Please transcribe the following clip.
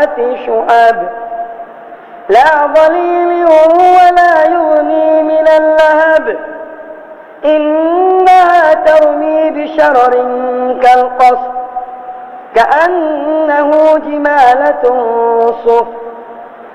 شُعَبٍ لا ظليل ولا يغني من اللهب إنها ترمي بشرر كالقصر كأنه جمالة صفر